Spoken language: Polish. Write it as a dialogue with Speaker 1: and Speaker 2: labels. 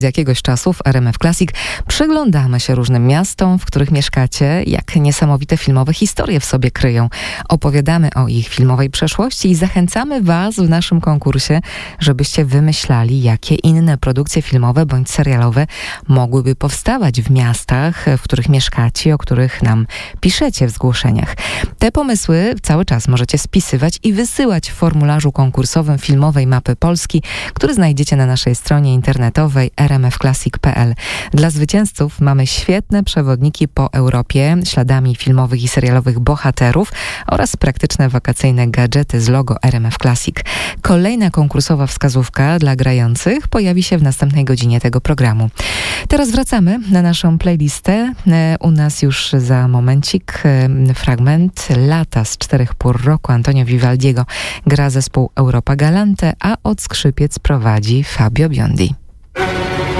Speaker 1: Z jakiegoś czasu w RMF Classic przyglądamy się różnym miastom, w których mieszkacie, jak niesamowite filmowe historie w sobie kryją. Opowiadamy o ich filmowej przeszłości i zachęcamy Was w naszym konkursie, żebyście wymyślali, jakie inne produkcje filmowe bądź serialowe mogłyby powstawać w miastach, w których mieszkacie, o których nam piszecie w zgłoszeniach. Te pomysły cały czas możecie spisywać i wysyłać w formularzu konkursowym Filmowej Mapy Polski, który znajdziecie na naszej stronie internetowej rmfclassic.pl. Dla zwycięzców mamy świetne przewodniki po Europie, śladami filmowych i serialowych bohaterów oraz praktyczne wakacyjne gadżety z logo RMF Classic. Kolejna konkursowa wskazówka dla grających pojawi się w następnej godzinie tego programu. Teraz wracamy na naszą playlistę. U nas już za momencik fragment Lata z 4 pór roku Antonio Vivaldiego. Gra zespół Europa Galante, a od skrzypiec prowadzi Fabio Biondi.